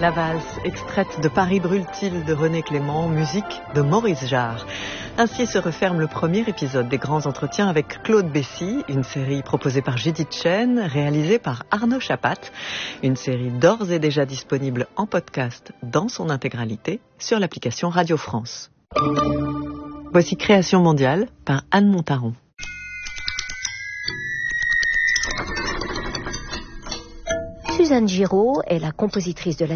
La valse, extraite de Paris brûle-t-il de René Clément, musique de Maurice Jarre. Ainsi se referme le premier épisode des Grands Entretiens avec Claude Bessy, une série proposée par Judith Chen, réalisée par Arnaud Chapat, une série d'ores et déjà disponible en podcast dans son intégralité sur l'application Radio France. Voici Création mondiale par Anne Montaron. Suzanne Giraud est la compositrice de la